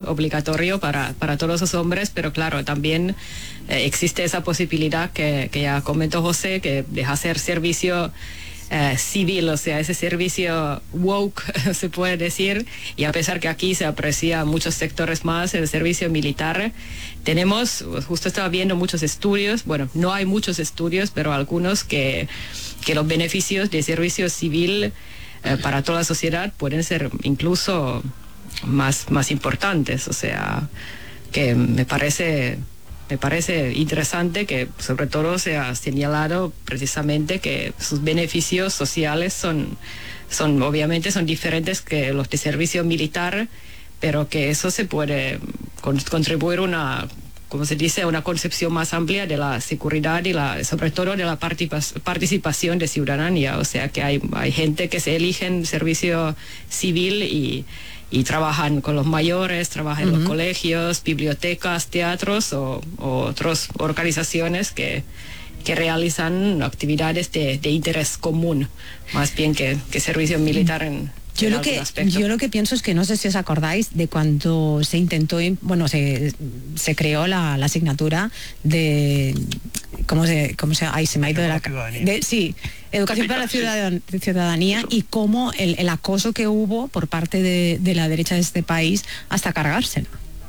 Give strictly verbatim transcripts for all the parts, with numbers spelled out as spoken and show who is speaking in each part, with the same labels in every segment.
Speaker 1: obligatorio para, para todos los hombres, pero claro, también eh, existe esa posibilidad que, que ya comentó José, que de hacer servicio eh, civil, o sea, ese servicio woke, se puede decir, y a pesar que aquí se aprecia muchos sectores más el servicio militar, tenemos, justo estaba viendo muchos estudios, bueno, no hay muchos estudios, pero algunos que, que los beneficios de servicio civil eh, para toda la sociedad pueden ser incluso más, más importantes, o sea, que me parece... Me parece interesante que sobre todo se ha señalado precisamente que sus beneficios sociales son, son obviamente son diferentes que los de servicio militar, pero que eso se puede con, contribuir a una, como se dice, una concepción más amplia de la seguridad y la, sobre todo de la partipa- participación de ciudadanía. O sea que hay, hay gente que se elige en servicio civil y y trabajan con los mayores, trabajan uh-huh. en los colegios, bibliotecas, teatros o, o otras organizaciones que, que realizan actividades de, de interés común, más bien que, que servicio militar en...
Speaker 2: Yo lo, que, yo lo que pienso es que no sé si os acordáis de cuando se intentó, bueno, se, se creó la, la asignatura de, ¿cómo se, cómo se, ay, se me ha ido de la, de, sí, educación para la ciudadan, ciudadanía y cómo el, el acoso que hubo por parte de, de la derecha de este país hasta cargársela.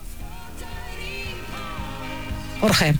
Speaker 2: Jorge.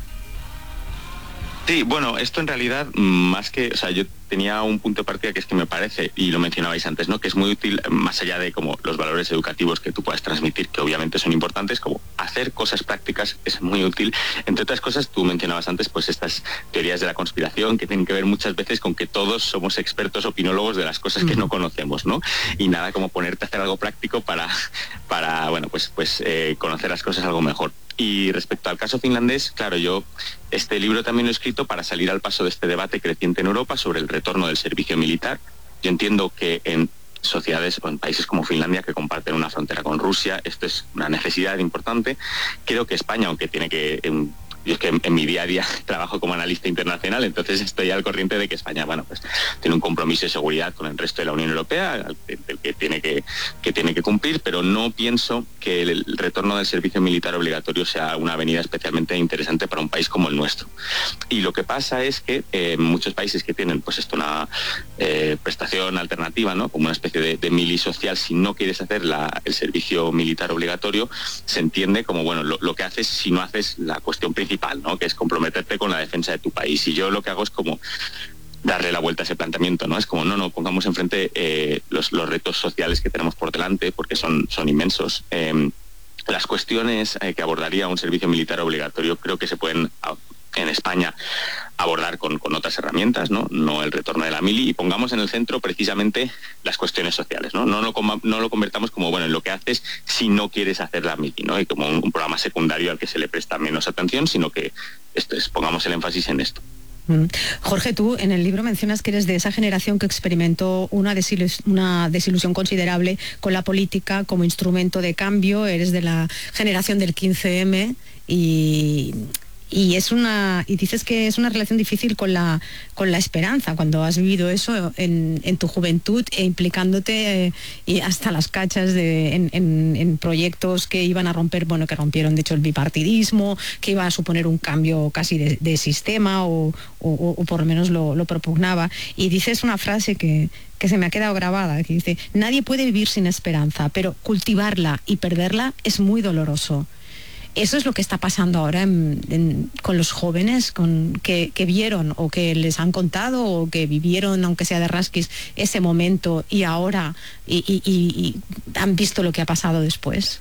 Speaker 3: Sí, bueno, esto en realidad, más que, o sea, yo tenía un punto de partida que es que me parece, y lo mencionabais antes, ¿no?, que es muy útil, más allá de como los valores educativos que tú puedas transmitir, que obviamente son importantes, como hacer cosas prácticas es muy útil. Entre otras cosas, tú mencionabas antes, pues estas teorías de la conspiración que tienen que ver muchas veces con que todos somos expertos opinólogos de las cosas que no conocemos, ¿no? Y nada como ponerte a hacer algo práctico para, para bueno, pues, pues eh, conocer las cosas algo mejor. Y respecto al caso finlandés, claro, yo este libro también lo he escrito para salir al paso de este debate creciente en Europa sobre el retorno del servicio militar. Yo entiendo que en sociedades o en países como Finlandia, que comparten una frontera con Rusia, esto es una necesidad importante. Creo que España, aunque tiene que... En, yo es que en, en mi día a día trabajo como analista internacional, entonces estoy al corriente de que España, bueno, pues tiene un compromiso de seguridad con el resto de la Unión Europea, el, el que tiene que, que tiene que cumplir, pero no pienso que el, el retorno del servicio militar obligatorio sea una avenida especialmente interesante para un país como el nuestro. Y lo que pasa es que eh, muchos países que tienen, pues esto, una eh, prestación alternativa, ¿no?, como una especie de, de mili social, si no quieres hacer la, el servicio militar obligatorio, se entiende como, bueno, lo, lo que haces si no haces la cuestión principal, ¿no?, que es comprometerte con la defensa de tu país. Y yo lo que hago es como darle la vuelta a ese planteamiento, ¿no? Es como, no, no, pongamos enfrente eh, los, los retos sociales que tenemos por delante, porque son, son inmensos. Eh, las cuestiones eh, que abordaría un servicio militar obligatorio creo que se pueden en España abordar con, con otras herramientas, ¿no? No el retorno de la mili, y pongamos en el centro precisamente las cuestiones sociales, ¿no? No, no, no lo convertamos como, bueno, en lo que haces si no quieres hacer la mili, ¿no? Y como un, un programa secundario al que se le presta menos atención, sino que esto es, pongamos el énfasis en esto.
Speaker 2: Jorge, tú en el libro mencionas que eres de esa generación que experimentó una, desilus- una desilusión considerable con la política como instrumento de cambio, eres de la generación del quince eme y... Y es una y dices que es una relación difícil con la con la esperanza cuando has vivido eso en, en tu juventud e implicándote eh, y hasta las cachas de, en, en, en proyectos que iban a romper, bueno, que rompieron de hecho el bipartidismo, que iba a suponer un cambio casi de, de sistema o, o, o por lo menos lo, lo propugnaba. Y dices una frase que que se me ha quedado grabada, que dice: nadie puede vivir sin esperanza, pero cultivarla y perderla es muy doloroso. Eso es lo que está pasando ahora en, en, con los jóvenes con, que, que vieron o que les han contado o que vivieron, aunque sea de rasquis, ese momento y ahora y, y, y, y han visto lo que ha pasado después.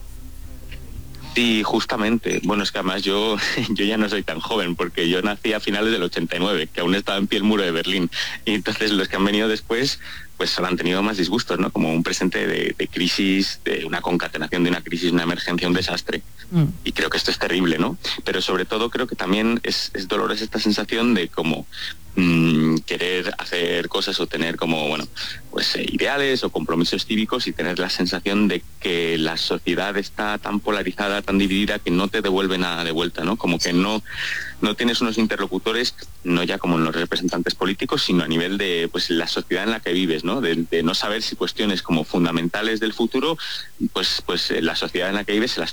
Speaker 3: Sí, justamente. Bueno, es que además yo, yo ya no soy tan joven, porque yo nací a finales del ochenta y nueve, que aún estaba en pie el muro de Berlín. Y entonces los que han venido después, pues solo han tenido más disgustos, ¿no? Como un presente de, de crisis, de una concatenación de una crisis, una emergencia, un desastre. Mm. Y creo que esto es terrible, ¿no? Pero sobre todo creo que también es, es dolorosa esta sensación de como mmm, querer hacer cosas o tener como, bueno, pues eh, ideales o compromisos cívicos y tener la sensación de que la sociedad está tan polarizada, tan dividida, que no te devuelve nada de vuelta, ¿no? Como que no, no tienes unos interlocutores, no ya como en los representantes políticos, sino a nivel de pues la sociedad en la que vives, ¿no? De, de no saber si cuestiones como fundamentales del futuro, pues, pues eh, la sociedad en la que vives se las